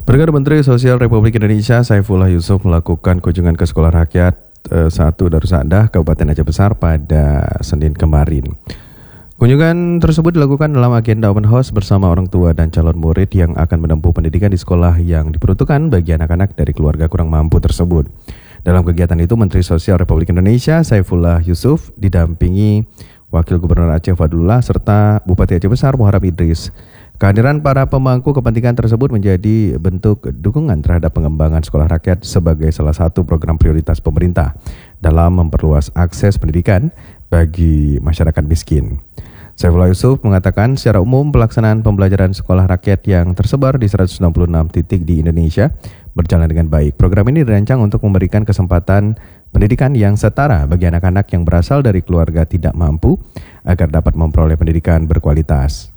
Perdana Menteri Sosial Republik Indonesia Saifullah Yusuf melakukan kunjungan ke Sekolah Rakyat 1 Darussadah, Kabupaten Aceh Besar pada Senin kemarin. Kunjungan tersebut dilakukan dalam agenda open house bersama orang tua dan calon murid yang akan menempuh pendidikan di sekolah yang diperuntukkan bagi anak-anak dari keluarga kurang mampu tersebut. Dalam kegiatan itu, Menteri Sosial Republik Indonesia Saifullah Yusuf didampingi Wakil Gubernur Aceh Fadlullah serta Bupati Aceh Besar Muharram Idris. Kehadiran para pemangku kepentingan tersebut menjadi bentuk dukungan terhadap pengembangan sekolah rakyat sebagai salah satu program prioritas pemerintah dalam memperluas akses pendidikan bagi masyarakat miskin. Saifullah Yusuf mengatakan secara umum pelaksanaan pembelajaran sekolah rakyat yang tersebar di 166 titik di Indonesia berjalan dengan baik. Program ini dirancang untuk memberikan kesempatan pendidikan yang setara bagi anak-anak yang berasal dari keluarga tidak mampu agar dapat memperoleh pendidikan berkualitas.